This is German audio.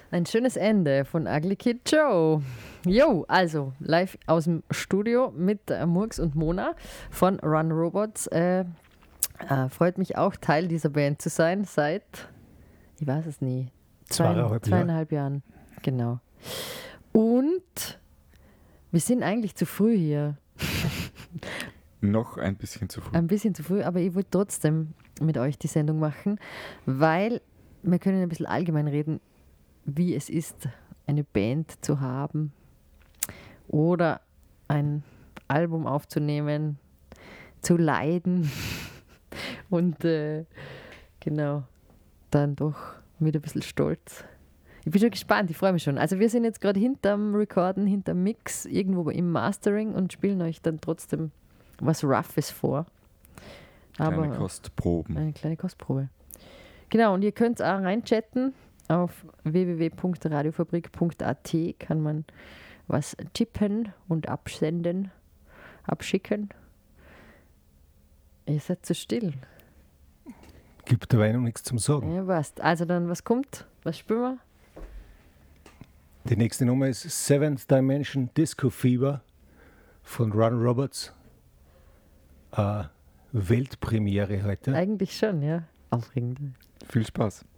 Ein schönes Ende von Ugly Kid Joe. Jo, also live aus dem Studio mit Murks und Mona von Run Robots. Freut mich auch, Teil dieser Band zu sein seit, ich weiß es nie, zweieinhalb Jahren. Genau. Und wir sind eigentlich zu früh hier. Noch ein bisschen zu früh. Ein bisschen zu früh, aber ich wollte trotzdem mit euch die Sendung machen, weil wir können ein bisschen allgemein reden, wie es ist, eine Band zu haben oder ein Album aufzunehmen, zu leiden und genau, dann doch mit ein bisschen Stolz. Ich bin schon gespannt, ich freue mich schon. Also wir sind jetzt gerade hinterm Recorden, hinterm Mix, irgendwo im Mastering und spielen euch dann trotzdem was Roughes vor. Kleine Kostproben. Eine kleine Kostprobe. Genau, und ihr könnt auch reinchatten. Auf www.radiofabrik.at kann man was tippen und abschicken. Ihr seid zu still. Gibt dabei noch nichts zum Sagen. Ja, passt. Also dann, was kommt? Was spielen wir? Die nächste Nummer ist Seventh Dimension Disco Fever von Run Robots. Weltpremiere heute. Eigentlich schon, ja. Aufregend. Viel Spaß.